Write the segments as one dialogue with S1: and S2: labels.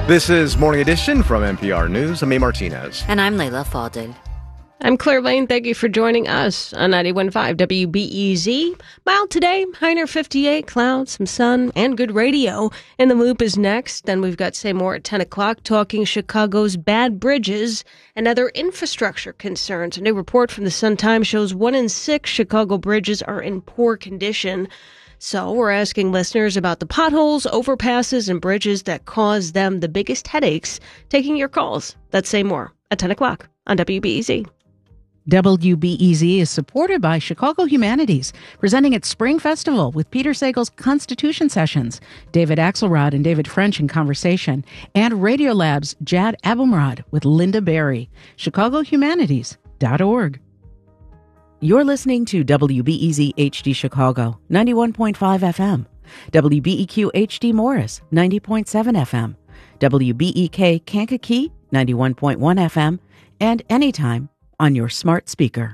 S1: This is Morning Edition from NPR News. I'm A. Martinez.
S2: And I'm Layla Faldin.
S3: I'm Claire Lane. Thank you for joining us on 91.5 WBEZ. Mild today, high near 58, clouds, some sun, and good radio. In the Loop is next. Then we've got Say More at 10 o'clock, talking Chicago's bad bridges and other infrastructure concerns. A new report from the Sun-Times shows 1 in 6 Chicago bridges are in poor condition. So we're asking listeners about the potholes, overpasses, and bridges that cause them the biggest headaches. Taking your calls. That's Say More at 10 o'clock on WBEZ.
S4: WBEZ is supported by Chicago Humanities, presenting its Spring Festival with Peter Sagal's Constitution Sessions, David Axelrod and David French in conversation, and Radiolab's Jad Abumrad with Linda Berry. ChicagoHumanities.org. You're listening to WBEZ HD Chicago, 91.5 FM, WBEQ HD Morris, 90.7 FM, WBEK Kankakee, 91.1 FM, and anytime on your smart speaker.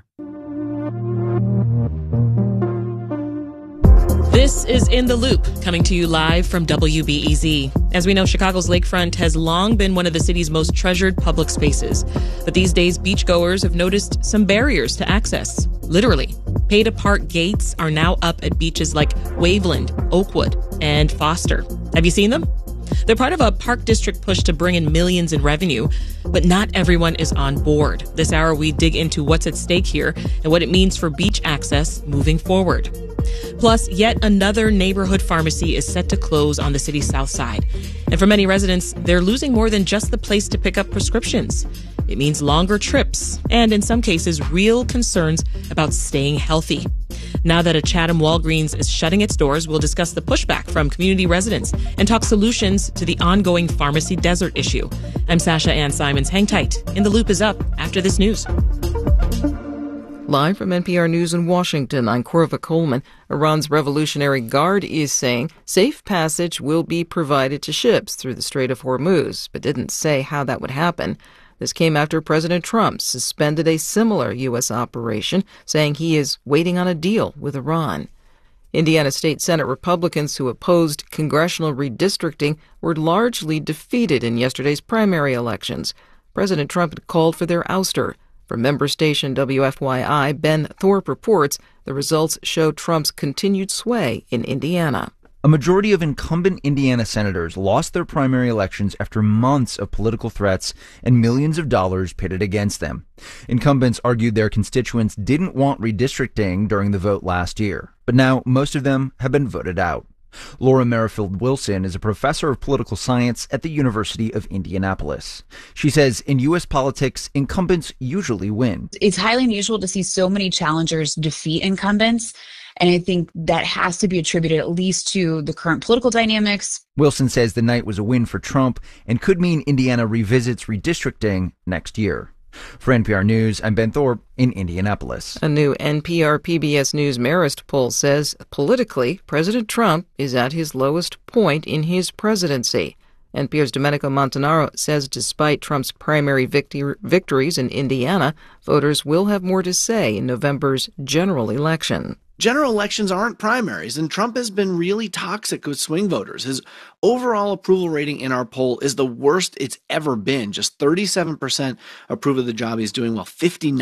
S5: This is In the Loop, coming to you live from WBEZ. As we know, Chicago's lakefront has long been one of the city's most treasured public spaces. But these days, beachgoers have noticed some barriers to access. Literally. Pay-to-park gates are now up at beaches like Waveland, Oakwood, and Foster. Have you seen them? They're part of a park district push to bring in millions in revenue, but not everyone is on board. This hour, we dig into what's at stake here and what it means for beach access moving forward. Plus, yet another neighborhood pharmacy is set to close on the city's south side. And for many residents, they're losing more than just the place to pick up prescriptions. It means longer trips and, in some cases, real concerns about staying healthy. Now that a Chatham Walgreens is shutting its doors, we'll discuss the pushback from community residents and talk solutions to the ongoing pharmacy desert issue. I'm Sasha Ann Simons. Hang tight. In the Loop is up after this news.
S6: Live from NPR News in Washington, I'm Corva Coleman. Iran's Revolutionary Guard is saying safe passage will be provided to ships through the Strait of Hormuz, but didn't say how that would happen. This came after President Trump suspended a similar U.S. operation, saying he is waiting on a deal with Iran. Indiana State Senate Republicans who opposed congressional redistricting were largely defeated in yesterday's primary elections. President Trump had called for their ouster. From member station WFYI, Ben Thorpe reports the results show Trump's continued sway in Indiana.
S7: A majority of incumbent Indiana senators lost their primary elections after months of political threats and millions of dollars pitted against them. Incumbents argued their constituents didn't want redistricting during the vote last year, but now most of them have been voted out. Laura Merrifield Wilson is a professor of political science at the University of Indianapolis. She says in U.S. politics, incumbents usually win.
S8: It's highly unusual to see so many challengers defeat incumbents. And I think that has to be attributed at least to the current political dynamics.
S7: Wilson says the night was a win for Trump and could mean Indiana revisits redistricting next year. For NPR News, I'm Ben Thorpe in Indianapolis.
S6: A new NPR PBS News Marist poll says politically, President Trump is at his lowest point in his presidency. NPR's Domenico Montanaro says despite Trump's primary victories in Indiana, voters will have more to say in November's general election.
S9: General elections aren't primaries, and Trump has been really toxic with swing voters. His overall approval rating in our poll is the worst it's ever been. Just 37% approve of the job he's doing, while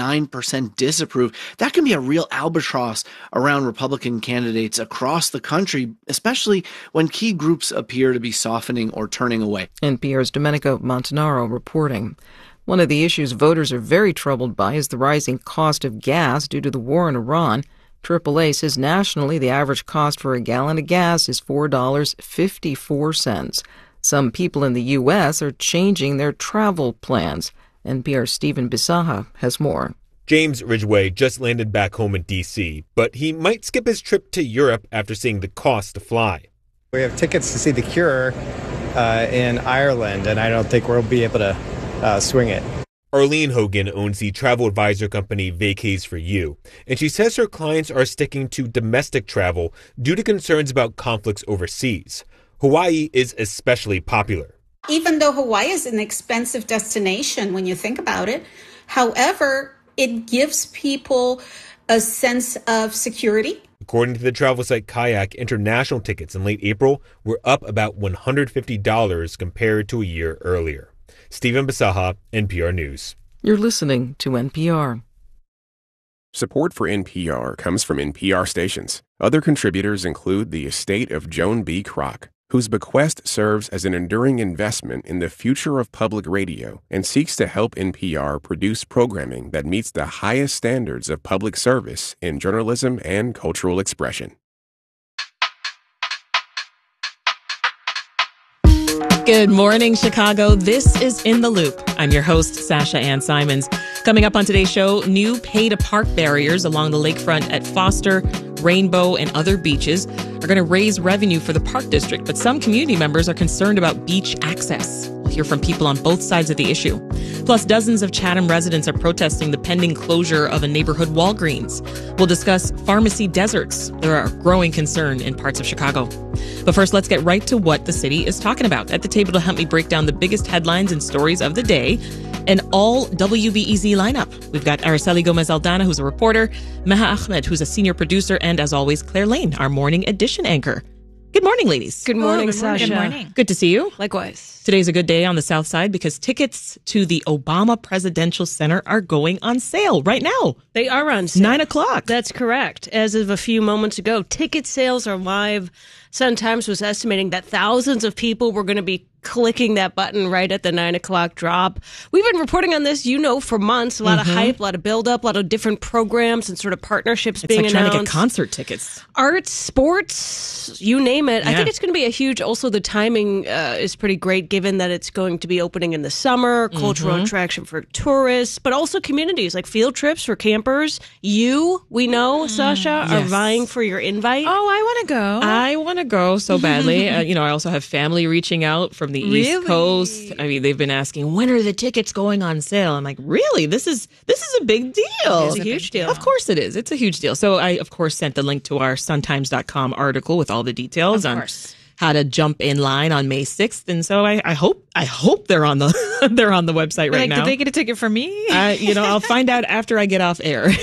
S9: 59% disapprove. That can be a real albatross around Republican candidates across the country, especially when key groups appear to be softening or turning away.
S6: NPR's Domenico Montanaro reporting. One of the issues voters are very troubled by is the rising cost of gas due to the war in Iran. AAA says nationally the average cost for a gallon of gas is $4.54. Some people in the U.S. are changing their travel plans. NPR's Stephen Bisaha has more.
S10: James Ridgway just landed back home in D.C., but he might skip his trip to Europe after seeing the cost to fly.
S11: We have tickets to see The Cure in Ireland, and I don't think we'll be able to swing it.
S10: Arlene Hogan owns the travel advisor company Vacays for You, and she says her clients are sticking to domestic travel due to concerns about conflicts overseas. Hawaii is especially popular.
S12: Even though Hawaii is an expensive destination when you think about it, however, it gives people a sense of security.
S10: According to the travel site Kayak, international tickets in late April were up about $150 compared to a year earlier. Stephen Basaha, NPR News.
S6: You're listening to NPR.
S2: Support for NPR comes from NPR stations. Other contributors include the estate of Joan B. Kroc, whose bequest serves as an enduring investment in the future of public radio and seeks to help NPR produce programming that meets the highest standards of public service in journalism and cultural expression.
S5: Good morning, Chicago. This is In the Loop. I'm your host, Sasha Ann Simons. Coming up on today's show, new pay-to-park barriers along the lakefront at Foster, Rainbow, and other beaches are going to raise revenue for the park district, but some community members are concerned about beach access. We'll hear from people on both sides of the issue. Plus, dozens of Chatham residents are protesting the pending closure of a neighborhood Walgreens. We'll discuss pharmacy deserts. There are growing concern in parts of Chicago. But first, let's get right to what the city is talking about. At the table to help me break down the biggest headlines and stories of the day, an all WBEZ lineup. We've got Araceli Gomez-Aldana, who's a reporter, Meha Ahmed, who's a senior producer, and as always, Claire Lane, our morning edition anchor. Good morning, ladies.
S3: Good morning, Sasha.
S8: Good morning.
S5: Good to see you.
S3: Likewise.
S5: Today's a good day on the South Side because tickets to the Obama Presidential Center are going on sale right now.
S3: They are on sale.
S5: 9 o'clock.
S3: That's correct. As of a few moments ago, ticket sales are live. Sun-Times was estimating that thousands of people were going to be clicking that button right at the 9 o'clock drop. We've been reporting on this, for months. A lot of hype, a lot of buildup, a lot of different programs and sort of partnerships being announced.
S5: It's like trying to get concert tickets.
S3: Arts, sports, you name it. Yeah. I think it's going to be a huge, also the timing is pretty great given that it's going to be opening in the summer, cultural attraction for tourists, but also communities like field trips for campers. We know, Sasha, are vying for your invite.
S8: Oh, I want to go.
S5: I want to go so badly. I also have family reaching out from the East Coast. I mean, they've been asking, when are the tickets going on sale? I'm like, really? This is a big deal.
S3: It's a huge deal.
S5: Of course it is. It's a huge deal. So I, of course, sent the link to our suntimes.com article with all the details on how to jump in line on May 6th. And so I hope they're on the they're on the website right now.
S8: Did they get a ticket for me?
S5: I'll find out after I get off air.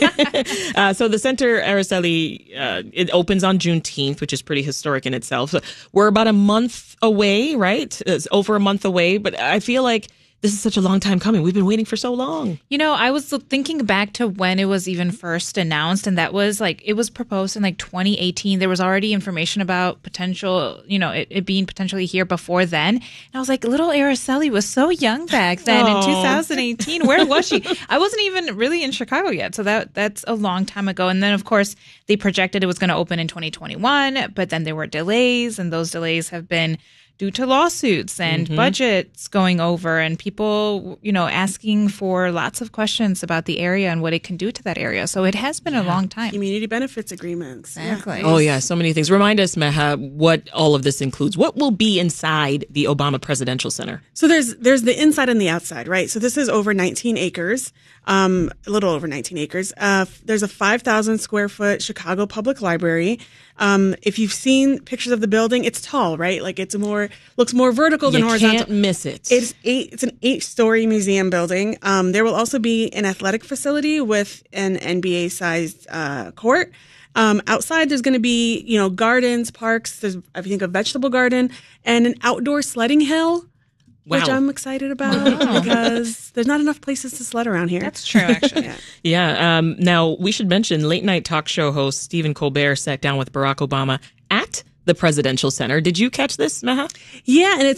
S5: So the center, Araceli, it opens on Juneteenth, which is pretty historic in itself. So we're about a month away, right? It's over a month away, but I feel like this is such a long time coming. We've been waiting for so long.
S8: I was thinking back to when it was even first announced, and that was it was proposed in 2018. There was already information about potential, it being potentially here before then. And I was like, little Araceli was so young back then in 2018. Where was she? I wasn't even really in Chicago yet. So that's a long time ago. And then, of course, they projected it was going to open in 2021, but then there were delays, and those delays have been due to lawsuits and budgets going over and people, asking for lots of questions about the area and what it can do to that area. So it has been a long time.
S13: Community benefits agreements.
S8: Exactly.
S5: Oh, yeah. So many things. Remind us, Meha, what all of this includes. What will be inside the Obama Presidential Center?
S13: So there's the inside and the outside, right? So this is over 19 acres, a little over 19 acres. There's a 5,000 square foot Chicago Public Library. If you've seen pictures of the building, it's tall, right? Looks more vertical than horizontal.
S5: You can't miss it.
S13: It's an 8-story museum building. There will also be an athletic facility with an NBA-sized court. Outside, there's going to be, gardens, parks. There's, I think, a vegetable garden and an outdoor sledding hill. Wow. Which I'm excited about because there's not enough places to sled around here.
S8: That's true, actually.
S5: Yeah. Now, we should mention late night talk show host Stephen Colbert sat down with Barack Obama at the Presidential Center. Did you catch this, Meha?
S13: Yeah, and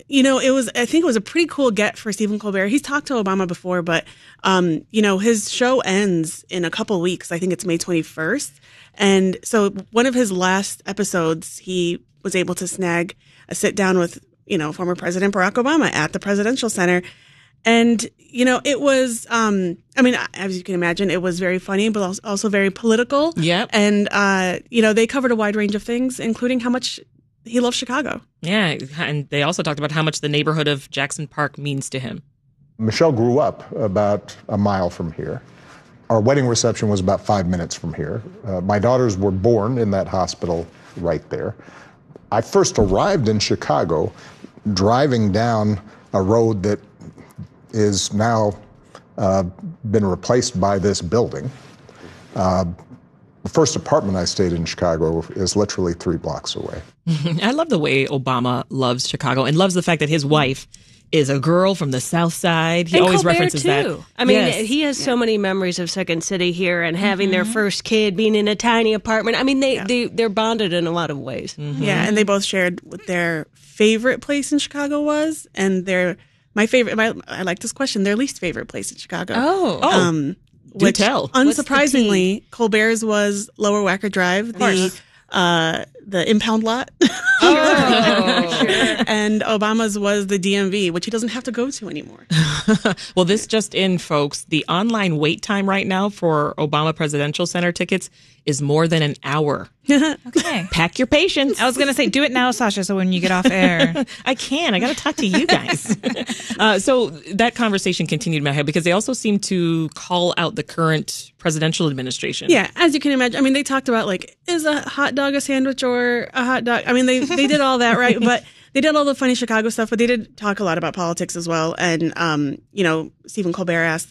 S13: I think it was a pretty cool get for Stephen Colbert. He's talked to Obama before, but his show ends in a couple weeks. I think it's May 21st. And so one of his last episodes, he was able to snag a sit down with former President Barack Obama at the Presidential Center. And, it was, as you can imagine, it was very funny, but also very political.
S5: Yep.
S13: And, they covered a wide range of things, including how much he loves Chicago.
S5: Yeah. And they also talked about how much the neighborhood of Jackson Park means to him.
S14: Michelle grew up about a mile from here. Our wedding reception was about 5 minutes from here. My daughters were born in that hospital right there. I first arrived in Chicago driving down a road that is now been replaced by this building. The first apartment I stayed in Chicago is literally 3 blocks away.
S5: I love the way Obama loves Chicago and loves the fact that his wife is a girl from the South Side. He
S3: and
S5: always
S3: Colbert
S5: references
S3: too.
S5: that.
S3: I mean, he has so many memories of Second City here and having their first kid, being in a tiny apartment. I mean, they're bonded in a lot of ways.
S13: Yeah, and they both shared what their favorite place in Chicago was, and I like this question, their least favorite place in Chicago.
S5: Do tell.
S13: Unsurprisingly, Colbert's was Lower Wacker Drive, the impound lot. And Obama's was the DMV, which he doesn't have to go to anymore.
S5: Well, this just in, folks. The online wait time right now for Obama Presidential Center tickets is more than an hour.
S8: Okay.
S5: Pack your patience.
S8: I was going to say, do it now, Sasha, so when you get off air.
S5: I got to talk to you guys. So that conversation continued in my head because they also seem to call out the current presidential administration.
S13: Yeah, as you can imagine. I mean, they talked about, like, is a hot dog a sandwich or a hot dog? I mean, they did all that, right? But they did all the funny Chicago stuff, but they did talk a lot about politics as well. And, Stephen Colbert asked,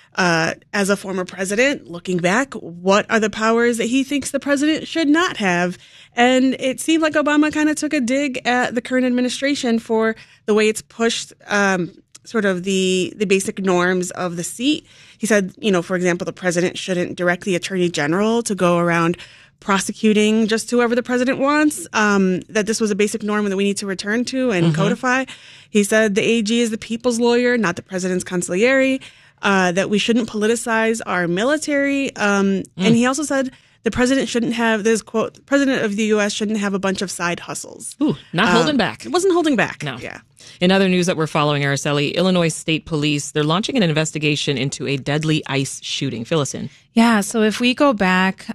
S13: as a former president, looking back, what are the powers that he thinks the president should not have? And it seemed like Obama kind of took a dig at the current administration for the way it's pushed sort of the basic norms of the seat. He said, for example, the president shouldn't direct the attorney general to go around prosecuting just whoever the president wants, that this was a basic norm that we need to return to and codify. He said the AG is the people's lawyer, not the president's consigliere. That we shouldn't politicize our military. And he also said the president shouldn't have, this quote, the president of the U.S. shouldn't have a bunch of side hustles.
S5: Ooh, not holding back.
S13: It wasn't holding back.
S5: No.
S13: Yeah.
S5: In other news that we're following, Araceli, Illinois State Police, they're launching an investigation into a deadly ICE shooting. Fill us in.
S8: Yeah, so if we go back,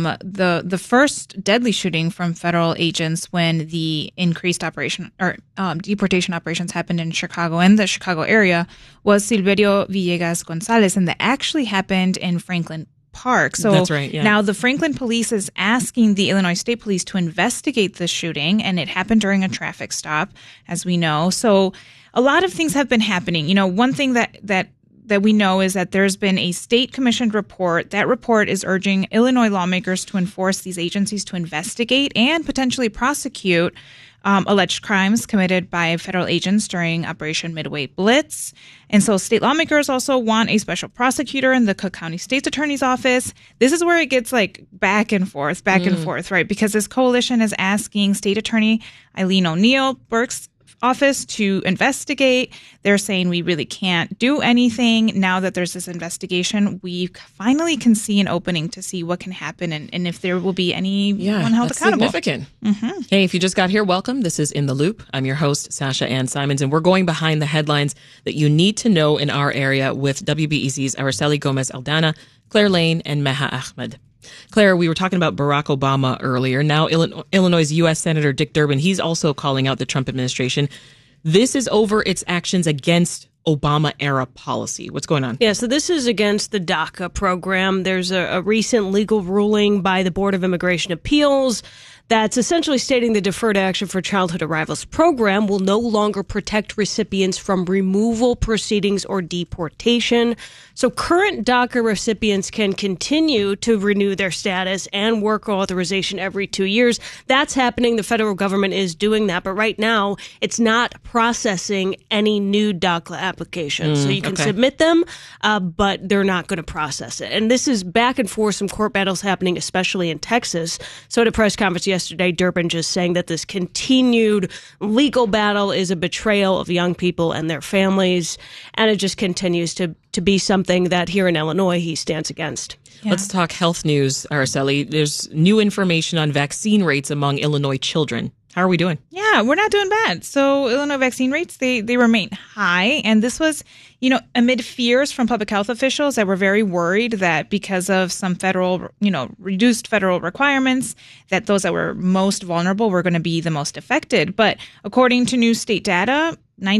S8: the first deadly shooting from federal agents when the increased operation or deportation operations happened in Chicago and the Chicago area was Silverio Villegas Gonzalez, and that actually happened in Franklin Park. So
S5: that's right, yeah.
S8: Now the Franklin Police is asking the Illinois State Police to investigate the shooting, and it happened during a traffic stop, as we know. So a lot of things have been happening. One thing that we know is that there's been a state commissioned report. That report is urging Illinois lawmakers to enforce these agencies to investigate and potentially prosecute alleged crimes committed by federal agents during Operation Midway Blitz. And so state lawmakers also want a special prosecutor in the Cook County State's Attorney's Office. This is where it gets like back and forth, right? Because this coalition is asking State Attorney Eileen O'Neill Burke's office to investigate. They're saying we really can't do anything. Now that there's this investigation, we finally can see an opening to see what can happen and if there will be anyone held accountable.
S5: Significant. Hey, if you just got here, welcome. This is In the Loop. I'm your host, Sasha Ann Simons, and we're going behind the headlines that you need to know in our area with WBEZ's Araceli Gomez-Aldana, Claire Lane, and Meha Ahmed. Claire, we were talking about Barack Obama earlier. Now, Illinois' U.S. Senator Dick Durbin, he's also calling out the Trump administration. This is over its actions against Obama-era policy. What's going on?
S3: Yeah, so this is against the DACA program. There's a recent legal ruling by the Board of Immigration Appeals that's essentially stating the Deferred Action for Childhood Arrivals program will no longer protect recipients from removal proceedings or deportation. So current DACA recipients can continue to renew their status and work authorization every 2 years. That's happening. The federal government is doing that. But right now, it's not processing any new DACA applications. So you can submit them, but they're not going to process it. And this is back and forth, some court battles happening, especially in Texas. So at a press conference yesterday, Durbin just saying that this continued legal battle is a betrayal of young people and their families, and it just continues to be something that here in Illinois he stands against.
S5: Yeah. Let's talk health news, Araceli. There's new information on vaccine rates among Illinois children. How are we doing?
S8: Yeah, we're not doing bad. So Illinois vaccine rates, they remain high. And this was, amid fears from public health officials that were very worried that because of some federal, reduced federal requirements, that those that were most vulnerable were going to be the most affected. But according to new state data,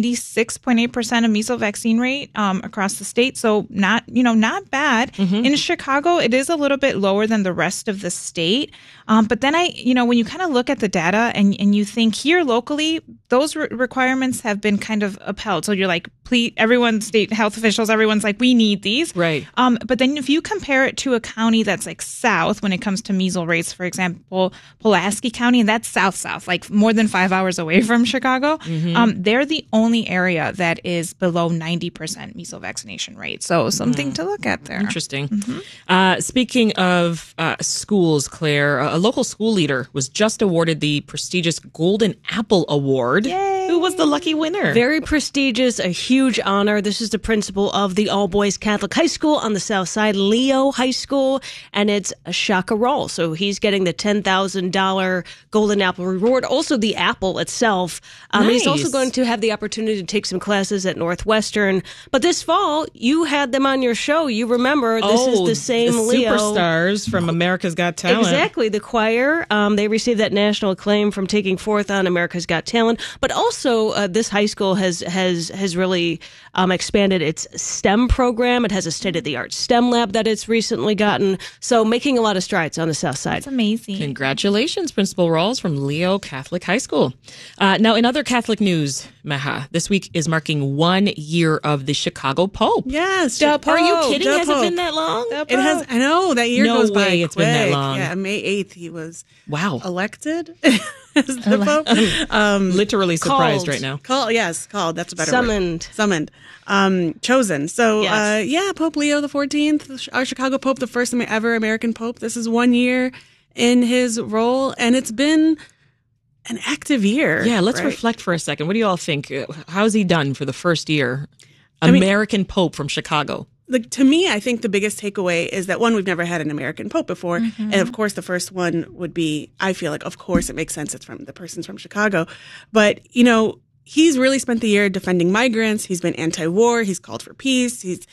S8: 96.8% of measles vaccine rate across the state. So not bad. Mm-hmm. In Chicago, it is a little bit lower than the rest of the state. But then when you kind of look at the data and you think here locally, those requirements have been kind of upheld. So you're like state health officials, everyone's like, we need these.
S5: Right.
S8: But then if you compare it to a county that's like south when it comes to measles rates, for example, Pulaski County, and that's south, like more than 5 hours away from Chicago, they're the only area that is below 90% measles vaccination rate. So something to look at there.
S5: Interesting. Speaking of schools, Claire, a local school leader was just awarded the prestigious Golden Apple Award.
S8: Yay.
S5: Who was the lucky winner?
S3: Very prestigious, a huge honor. This is the principal of the all-boys Catholic high school on the south side, Leo High School, and it's a Shaka Roll. So he's getting the $10,000 Golden Apple reward, also the apple itself.
S5: Nice.
S3: He's also going to have the opportunity to take some classes at Northwestern. But this fall, you had them on your show. You remember, this is the same
S5: the
S3: Leo.
S5: Superstars from America's Got Talent.
S3: Exactly, the choir. They received that national acclaim from taking fourth on America's Got Talent. But also, this high school has really expanded its STEM program. It has a state-of-the-art STEM lab that it's recently gotten. So making a lot of strides on the south side.
S8: That's amazing.
S5: Congratulations, Principal Rawls from Leo Catholic High School. Now, in other Catholic news, Meha, this week is marking 1 year of the Chicago Pope.
S13: Yes.
S5: Are you kidding? Has it been that long?
S13: It has. I know, that year goes by quick.
S5: It's been that long.
S13: Yeah, May 8th he was elected.
S5: Literally surprised right now.
S13: Called. That's a better
S3: word.
S13: Summoned. Chosen. So,
S3: yes.
S13: Pope Leo the 14th, our Chicago Pope, the first ever American Pope. This is 1 year in his role, and it's been an active year.
S5: Yeah, let's reflect for a second. What do you all think? How's he done for the first year? American Pope from Chicago.
S13: To me, I think the biggest takeaway is that, one, we've never had an American Pope before. And of course, the first one would be, I feel like, of course, it makes sense. It's from the person's from Chicago. But, he's really spent the year defending migrants. He's been anti-war. He's called for peace. And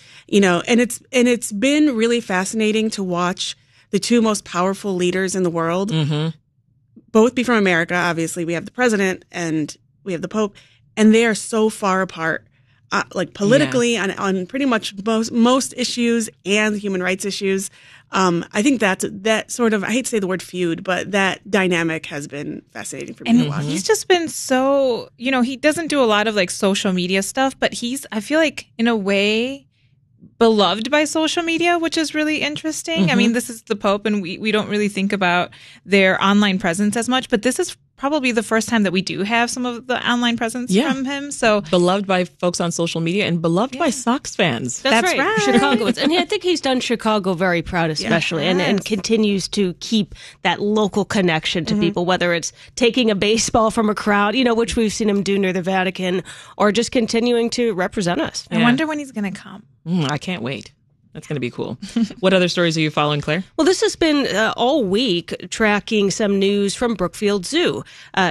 S13: it's been really fascinating to watch the two most powerful leaders in the world, both be from America. Obviously, we have the president and we have the Pope, and they are so far apart. Politically on pretty much most issues and human rights issues. I think that sort of, I hate to say the word feud, but that dynamic has been fascinating for me to watch.
S8: He's just been so, he doesn't do a lot of social media stuff, but I feel like in a way beloved by social media, which is really interesting. I mean, this is the Pope, and we don't really think about their online presence as much, but this is probably the first time that we do have some of the online presence from him. So
S5: beloved by folks on social media and beloved by Sox fans.
S3: That's right. Chicagoans. And I think he's done Chicago very proud, especially, and continues to keep that local connection to people, whether it's taking a baseball from a crowd, which we've seen him do near the Vatican, or just continuing to represent us.
S8: I wonder when he's going to come.
S5: I can't wait. That's going to be cool. What other stories are you following, Claire?
S3: Well, this has been all week tracking some news from Brookfield Zoo.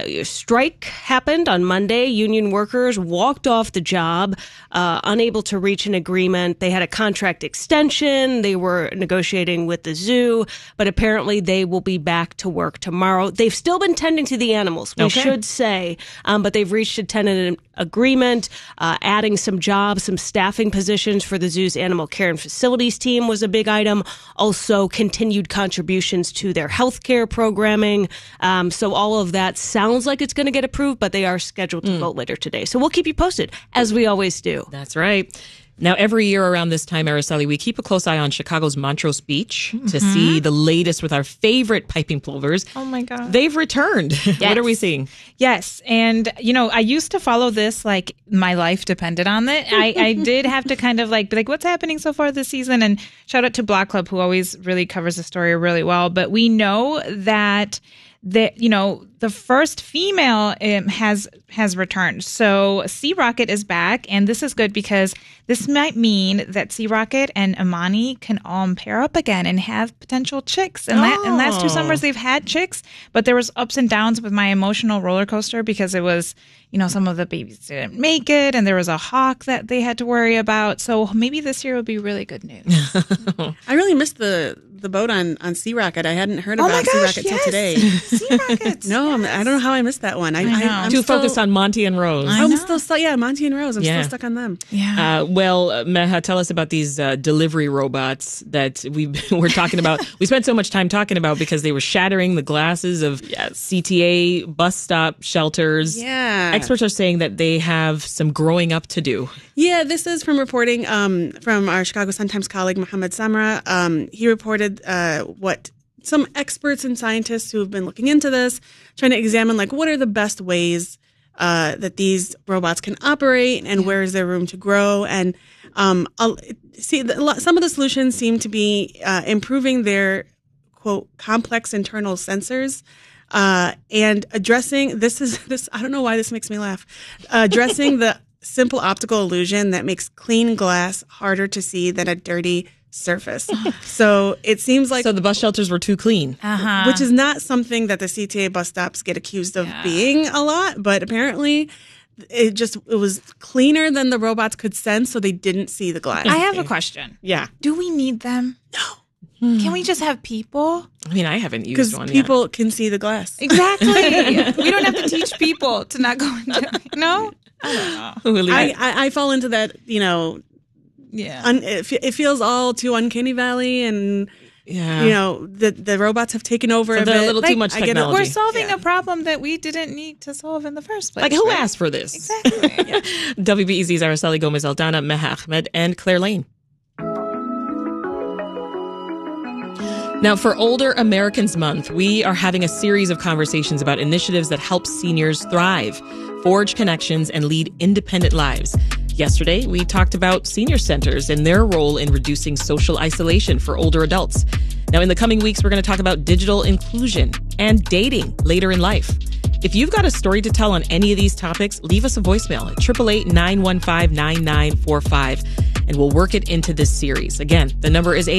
S3: Strike happened on Monday. Union workers walked off the job, unable to reach an agreement. They had a contract extension. They were negotiating with the zoo, but apparently they will be back to work tomorrow. They've still been tending to the animals, we should say, but they've reached a tentative agreement, adding some jobs, some staffing positions for the zoo's animal care and facilities team was a big item. Also, continued contributions to their healthcare programming. So all of that sounds like it's going to get approved, but they are scheduled to vote later today. So we'll keep you posted, as we always do.
S5: That's right. Now, every year around this time, Araceli, we keep a close eye on Chicago's Montrose Beach to see the latest with our favorite piping plovers.
S8: Oh, my God.
S5: They've returned.
S8: Yes.
S5: What are we seeing?
S8: Yes. And, I used to follow this like my life depended on it. I did have to kind of be like, what's happening so far this season? And shout out to Block Club, who always really covers the story really well. But we know that the first female has returned. So Sea Rocket is back, and this is good because this might mean that Sea Rocket and Imani can pair up again and have potential chicks. And last 2 summers they've had chicks, but there was ups and downs with my emotional roller coaster because it was, some of the babies didn't make it, and there was a hawk that they had to worry about. So maybe this year will be really good news.
S13: I really missed the boat on Sea Rocket. I hadn't heard about Sea Rocket till today.
S8: Sea Rockets.
S13: No, I don't know how I missed that one. I'm
S5: too focused on Monty and Rose.
S13: I'm still stuck. Yeah, Monty and Rose. I'm
S5: Yeah.
S13: still stuck on them.
S8: Yeah.
S5: Meha, tell us about these delivery robots that we're talking about. We spent so much time talking about because they were shattering the glasses of CTA bus stop shelters.
S13: Yeah.
S5: Experts are saying that they have some growing up to do.
S13: Yeah, this is from reporting from our Chicago Sun-Times colleague, Mohammed Samra. He reported what some experts and scientists who have been looking into this, trying to examine like what are the best ways that these robots can operate and where is there room to grow. And some of the solutions seem to be improving their, quote, complex internal sensors and addressing this. I don't know why this makes me laugh. Addressing the simple optical illusion that makes clean glass harder to see than a dirty surface. So it seems like...
S5: So the bus shelters were too clean.
S13: Which is not something that the CTA bus stops get accused of being a lot, but apparently it was cleaner than the robots could sense, so they didn't see the glass.
S8: I have a question.
S13: Yeah.
S8: Do we need them? No. Can we just have people?
S5: I mean, I haven't used
S13: Because
S5: one yet.
S13: people can see the glass.
S8: Exactly. We don't have to teach people to not go into... No? I don't know.
S13: I fall into that,
S8: Yeah.
S13: It feels all too uncanny valley, and the robots have taken over
S5: So
S13: a
S5: they're
S13: bit.
S5: a little too much technology.
S8: We're solving a problem that we didn't need to solve in the first place.
S5: Like, who
S8: right?
S5: asked for this?
S8: Exactly.
S5: WBEZ's Araceli Gomez-Aldana, Meha Ahmed, and Claire Lane. Now, for Older Americans Month, we are having a series of conversations about initiatives that help seniors thrive, forge connections, and lead independent lives. Yesterday, we talked about senior centers and their role in reducing social isolation for older adults. Now, in the coming weeks, we're going to talk about digital inclusion and dating later in life. If you've got a story to tell on any of these topics, leave us a voicemail at 888-915-9945, and we'll work it into this series. Again, the number is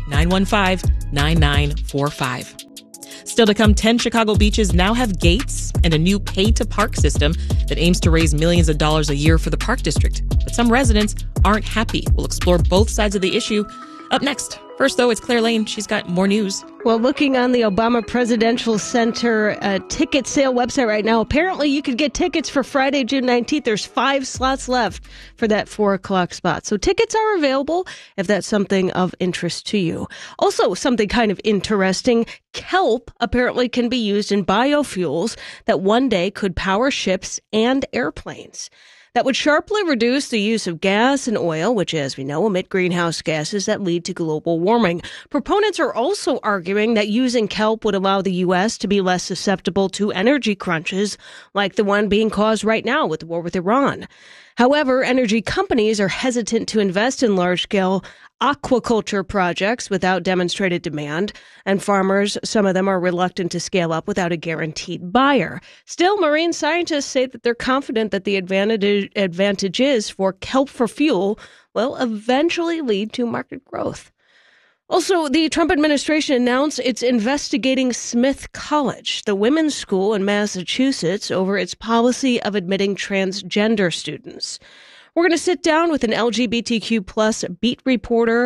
S5: 888-915-9945. Still to come, 10 Chicago beaches now have gates and a new pay-to-park system that aims to raise millions of dollars a year for the park district. But some residents aren't happy. We'll explore both sides of the issue up next. First, though, it's Claire Lane. She's got more news.
S3: Well, looking on the Obama Presidential Center ticket sale website right now, apparently you could get tickets for Friday, June 19th. There's 5 slots left for that 4 o'clock spot. So tickets are available if that's something of interest to you. Also, something kind of interesting, kelp apparently can be used in biofuels that one day could power ships and airplanes. That would sharply reduce the use of gas and oil, which, as we know, emit greenhouse gases that lead to global warming. Proponents are also arguing that using kelp would allow the U.S. to be less susceptible to energy crunches like the one being caused right now with the war with Iran. However, energy companies are hesitant to invest in large-scale aquaculture projects without demonstrated demand, and farmers, some of them are reluctant to scale up without a guaranteed buyer. Still, marine scientists say that they're confident that the advantages for kelp for fuel will eventually lead to market growth. Also, the Trump administration announced it's investigating Smith College, the women's school in Massachusetts, over its policy of admitting transgender students. We're going to sit down with an LGBTQ plus beat reporter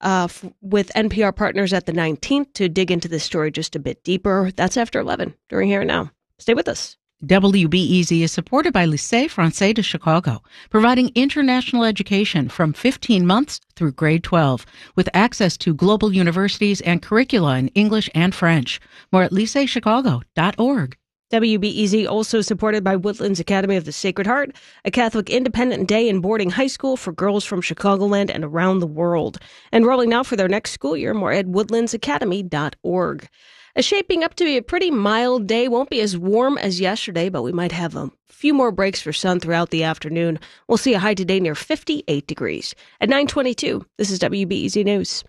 S3: with NPR partners at the 19th to dig into this story just a bit deeper. That's after 11 during Here and Now. Stay with us.
S4: WBEZ is supported by Lycée Français de Chicago, providing international education from 15 months through grade 12, with access to global universities and curricula in English and French. More at lyceechicago.org.
S3: WBEZ also supported by Woodlands Academy of the Sacred Heart, a Catholic independent day and boarding high school for girls from Chicagoland and around the world. Enrolling now for their next school year, more at woodlandsacademy.org. Shaping up to be a pretty mild day. Won't be as warm as yesterday, but we might have a few more breaks for sun throughout the afternoon. We'll see a high today near 58 degrees. At 9:22, this is WBEZ News.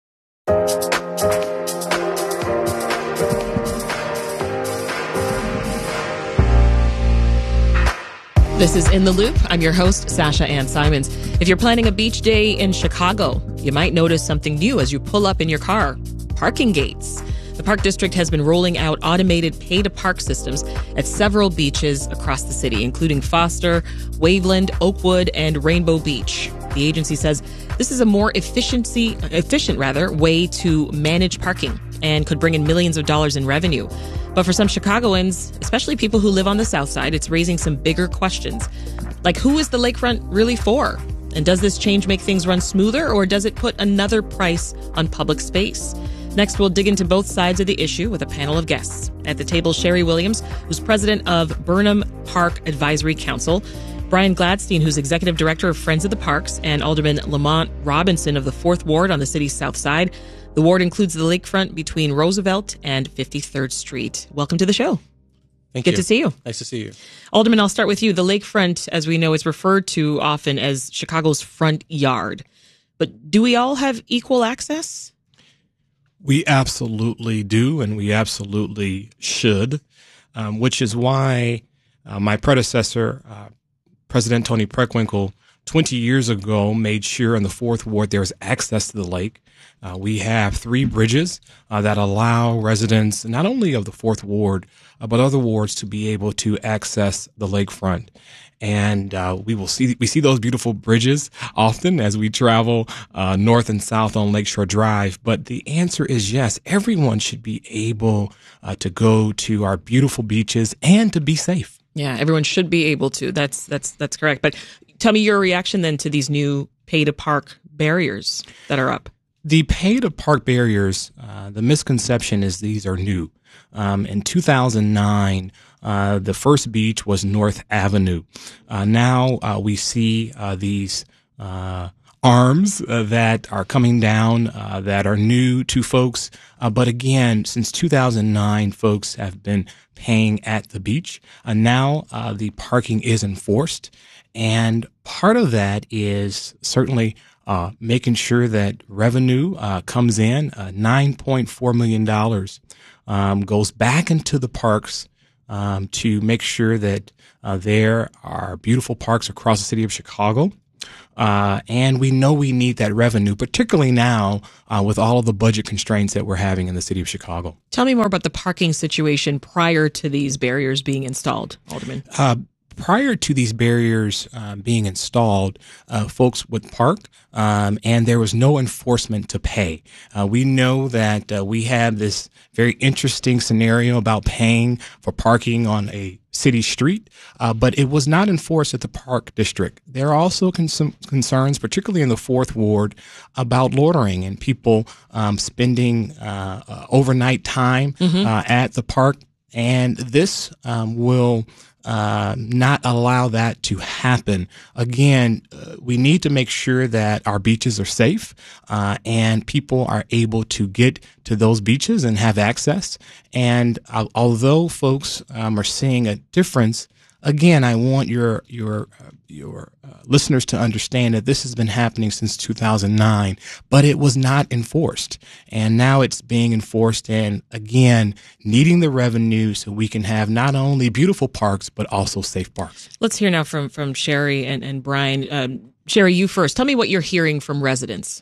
S5: This is In the Loop. I'm your host, Sasha Ann Simons. If you're planning a beach day in Chicago, you might notice something new as you pull up in your car. Parking gates. The Park District has been rolling out automated pay-to-park systems at several beaches across the city, including Foster, Waveland, Oakwood, and Rainbow Beach. The agency says this is a more efficient way to manage parking. and could bring in millions of dollars in revenue. But for some Chicagoans, especially people who live on the South Side, it's raising some bigger questions. Like, who is the lakefront really for? And does this change make things run smoother, or does it put another price on public space? Next, we'll dig into both sides of the issue with a panel of guests. At the table, Sherry Williams, who's president of Burnham Park Advisory Council, Brian Gladstein, who's executive director of Friends of the Parks, and Alderman Lamont Robinson of the 4th Ward on the city's South Side. The ward includes the lakefront between Roosevelt and 53rd Street. Welcome to the show.
S15: Thank you.
S5: Good to see you.
S15: Nice to see you.
S5: Alderman, I'll start with you. The lakefront, as we know, is referred to often as Chicago's front yard. But do we all have equal access?
S15: We absolutely do, and we absolutely should, which is why my predecessor, President Tony Preckwinkle, 20 years ago made sure in the 4th Ward there was access to the lake. We have 3 bridges that allow residents not only of the 4th Ward, but other wards to be able to access the lakefront. And we see those beautiful bridges often as we travel north and south on Lakeshore Drive. But the answer is yes, everyone should be able to go to our beautiful beaches and to be safe.
S5: Yeah, everyone should be able to. That's correct. But tell me your reaction then to these new pay-to-park barriers that are up.
S15: The pay-to-park barriers, the misconception is these are new. In 2009, the first beach was North Avenue. Now we see these arms that are coming down that are new to folks. But again, since 2009, folks have been paying at the beach. Now the parking is enforced. And part of that is certainly making sure that revenue comes in. $9.4 million goes back into the parks to make sure that there are beautiful parks across the city of Chicago. And we know we need that revenue, particularly now with all of the budget constraints that we're having in the city of Chicago.
S5: Tell me more about the parking situation prior to these barriers being installed, Alderman.
S15: Prior to these barriers being installed, folks would park, and there was no enforcement to pay. We know that we have this very interesting scenario about paying for parking on a city street, but it was not enforced at the Park District. There are also concerns, particularly in the 4th Ward, about loitering and people spending overnight time at the park. And this will not allow that to happen. Again, we need to make sure that our beaches are safe and people are able to get to those beaches and have access. And although folks are seeing a difference, again, I want your listeners to understand that this has been happening since 2009, but it was not enforced. And now it's being enforced, and again, needing the revenue so we can have not only beautiful parks, but also safe parks.
S5: Let's hear now from Sherry and Brian. Sherry, you first. Tell me what you're hearing from residents.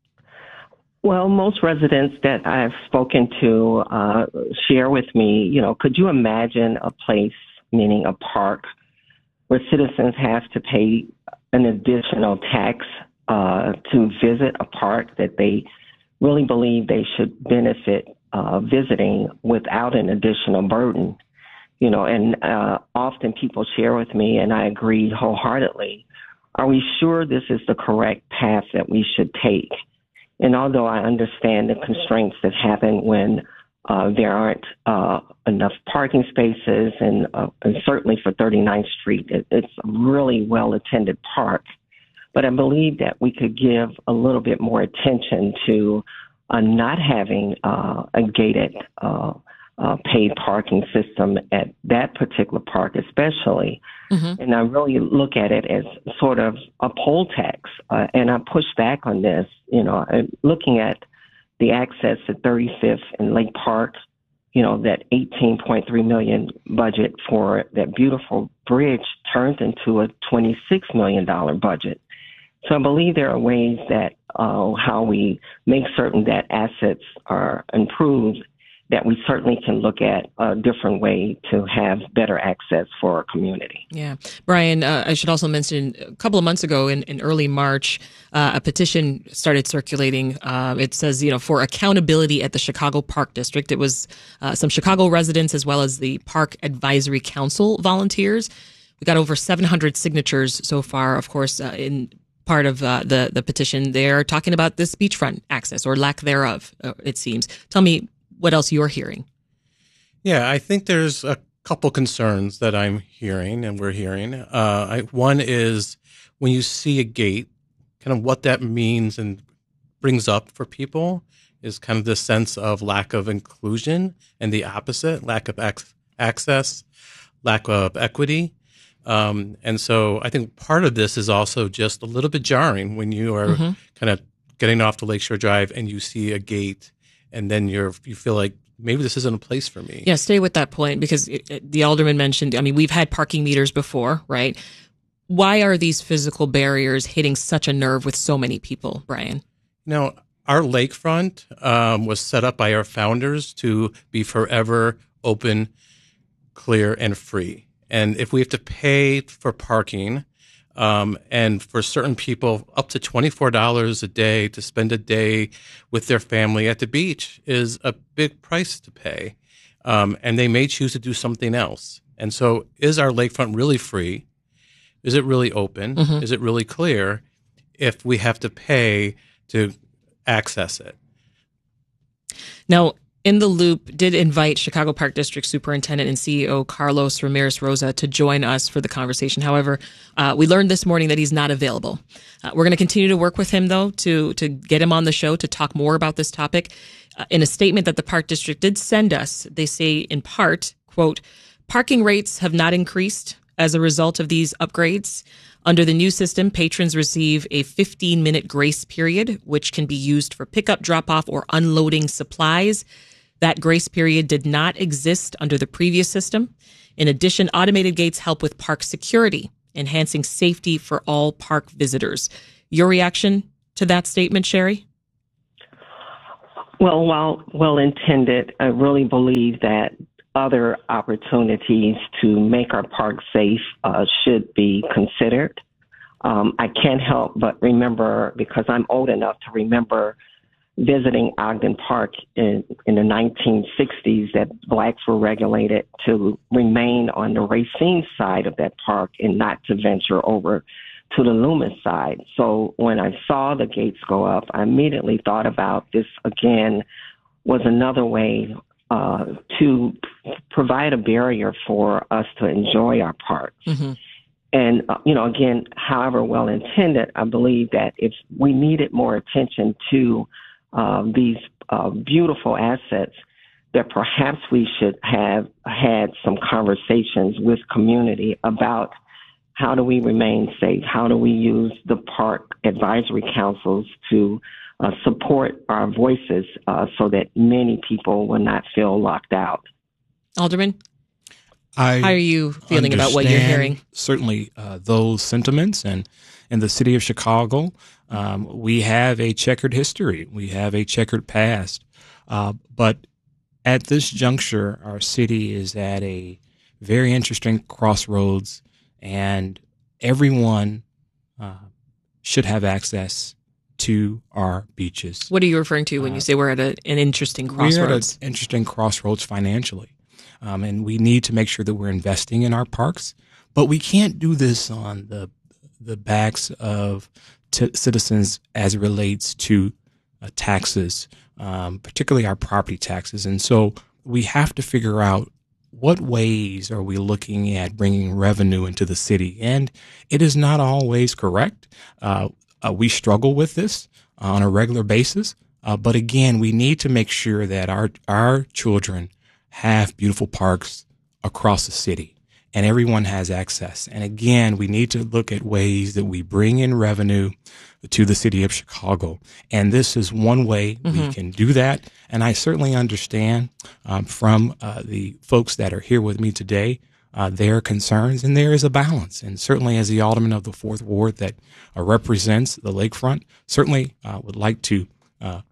S16: Well, most residents that I've spoken to share with me, could you imagine a place, meaning a park, where citizens have to pay an additional tax to visit a park that they really believe they should benefit visiting without an additional burden? And often people share with me, and I agree wholeheartedly, are we sure this is the correct path that we should take? And although I understand the constraints that happen when there aren't enough parking spaces, and certainly for 39th Street, it's a really well-attended park. But I believe that we could give a little bit more attention to not having a gated paid parking system at that particular park especially. Mm-hmm. And I really look at it as sort of a poll tax. And I push back on this, looking at the access at 35th and Lake Park, that $18.3 million budget for that beautiful bridge turned into a $26 million budget. So I believe there are ways that how we make certain that assets are improved that we certainly can look at a different way to have better access for our community.
S5: Yeah. Brian, I should also mention a couple of months ago in early March, a petition started circulating. It says, for accountability at the Chicago Park District. It was some Chicago residents as well as the Park Advisory Council volunteers. We got over 700 signatures so far, of course, in part of the petition. They're talking about this beachfront access or lack thereof, it seems. Tell me what else you're hearing.
S17: Yeah, I think there's a couple concerns that I'm hearing and we're hearing. One is when you see a gate, kind of what that means and brings up for people is kind of this sense of lack of inclusion and the opposite, lack of access, lack of equity. And so I think part of this is also just a little bit jarring when you are kind of getting off the Lakeshore Drive and you see a gate and then you feel like maybe this isn't a place for me.
S5: Yeah, stay with that point because the alderman mentioned, we've had parking meters before, right? Why are these physical barriers hitting such a nerve with so many people, Brian?
S17: Our lakefront was set up by our founders to be forever open, clear, and free. And if we have to pay for parking, and for certain people, up to $24 a day to spend a day with their family at the beach is a big price to pay. And they may choose to do something else. And so is our lakefront really free? Is it really open? Is it really clear if we have to pay to access it?
S5: Now, In the Loop did invite Chicago Park District Superintendent and CEO Carlos Ramirez Rosa to join us for the conversation. However, we learned this morning that he's not available. We're going to continue to work with him, though, to get him on the show to talk more about this topic. In a statement that the Park District did send us, they say in part, quote, parking rates have not increased as a result of these upgrades. Under the new system, patrons receive a 15-minute grace period, which can be used for pickup, drop-off, or unloading supplies. That grace period did not exist under the previous system. In addition, automated gates help with park security, enhancing safety for all park visitors. Your reaction to that statement, Sherry?
S16: Well, while well-intended, I really believe that other opportunities to make our park safe should be considered. I can't help but remember, because I'm old enough to remember visiting Ogden Park in the 1960s, that blacks were regulated to remain on the Racine side of that park and not to venture over to the Loomis side. So when I saw the gates go up, I immediately thought about this again was another way to provide a barrier for us to enjoy our parks. Mm-hmm. And, again, however well-intended, I believe that if we needed more attention to these beautiful assets, that perhaps we should have had some conversations with community about how do we remain safe? How do we use the park advisory councils to support our voices so that many people will not feel locked out?
S5: Alderman, how are you feeling about what you're hearing?
S15: Certainly those sentiments. And in the city of Chicago, we have a checkered history. We have a checkered past. But at this juncture, our city is at a very interesting crossroads, and everyone should have access to our beaches.
S5: What are you referring to when you say we're at an interesting crossroads?
S15: We're at an interesting crossroads financially. And we need to make sure that we're investing in our parks. But we can't do this on the backs of citizens as it relates to taxes, particularly our property taxes. And so we have to figure out what ways are we looking at bringing revenue into the city. And it is not always correct. We struggle with this on a regular basis. But again, we need to make sure that our children have beautiful parks across the city and everyone has access. And again, we need to look at ways that we bring in revenue to the city of Chicago. And this is one way we can do that. And I certainly understand from the folks that are here with me today, their concerns, and there is a balance. And certainly as the alderman of the 4th Ward that represents the lakefront, certainly would like to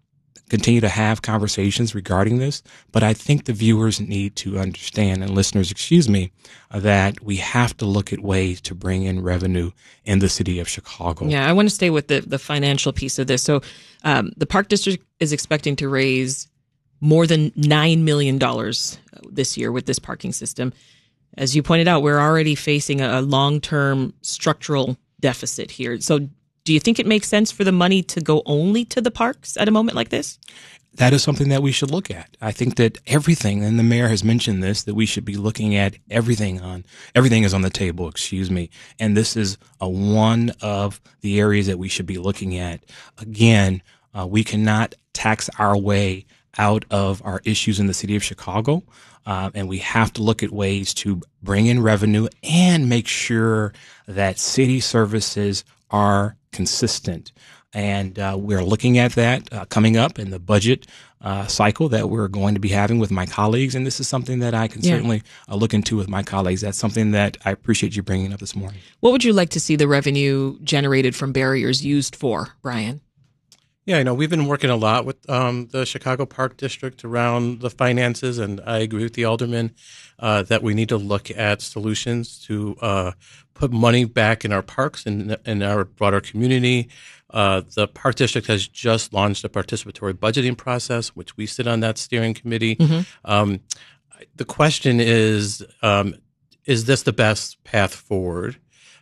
S15: continue to have conversations regarding this, but I think the viewers need to understand, and listeners, that we have to look at ways to bring in revenue in the city of Chicago.
S5: Yeah, I want to stay with the financial piece of this. So the Park District is expecting to raise more than $9 million this year with this parking system. As you pointed out, we're already facing a long-term structural deficit here. So do you think it makes sense for the money to go only to the parks at a moment like this?
S15: That is something that we should look at. I think that everything, and the mayor has mentioned this, that we should be looking at everything is on the table, and this is one of the areas that we should be looking at. Again, we cannot tax our way out of our issues in the city of Chicago. And we have to look at ways to bring in revenue and make sure that city services are consistent. And we're looking at that coming up in the budget cycle that we're going to be having with my colleagues. And this is something that I can certainly look into with my colleagues. That's something that I appreciate you bringing up this morning.
S5: What would you like to see the revenue generated from barriers used for, Brian?
S17: Yeah, we've been working a lot with the Chicago Park District around the finances, and I agree with the alderman that we need to look at solutions to put money back in our parks and in our broader community. The Park District has just launched a participatory budgeting process, which we sit on that steering committee. Mm-hmm. The question is this the best path forward?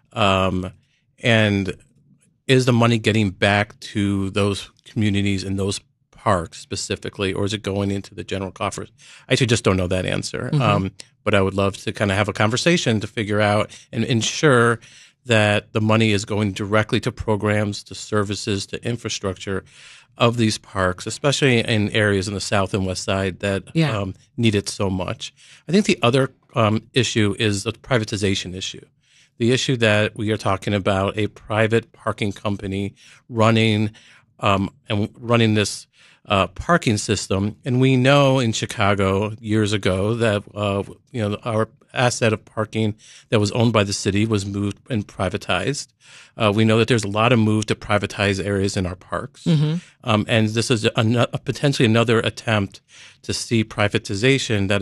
S17: And is the money getting back to those communities and those parks specifically, or is it going into the general coffers? I actually just don't know that answer. Mm-hmm. But I would love to kind of have a conversation to figure out and ensure that the money is going directly to programs, to services, to infrastructure of these parks, especially in areas in the south and west side that need it so much. I think the other issue is the privatization issue. The issue that we are talking about, a private parking company running this parking system, and we know in Chicago years ago that our asset of parking that was owned by the city was moved and privatized. We know that there's a lot of move to privatize areas in our parks, and this is potentially another attempt to see privatization that